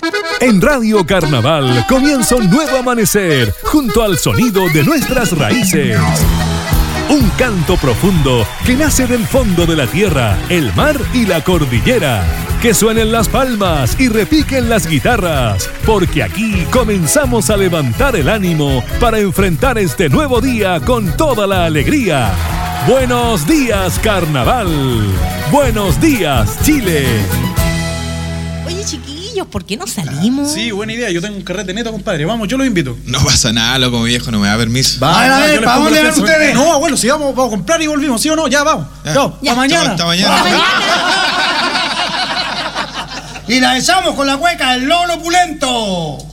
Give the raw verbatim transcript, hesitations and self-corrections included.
En Radio Carnaval comienza un nuevo amanecer junto al sonido de nuestras raíces. Un canto profundo que nace del fondo de la tierra, el mar y la cordillera. Que suenen las palmas y repiquen las guitarras, porque aquí comenzamos a levantar el ánimo para enfrentar este nuevo día con toda la alegría. Buenos días, Carnaval. Buenos días, Chile. Oye, chiquillos, ¿por qué no salimos? Sí, buena idea. Yo tengo un carrete neto, compadre. Vamos, yo los invito. No pasa nada, loco, mi viejo no me da permiso. Va, a ver, ¿para dónde van ustedes? No, abuelo, si vamos, vamos a comprar y volvimos, ¿sí o no? Ya, vamos. Ya. No, Ya. hasta mañana. Hasta mañana. Hasta mañana. Y la echamos con la cueca del Lolo Pulento.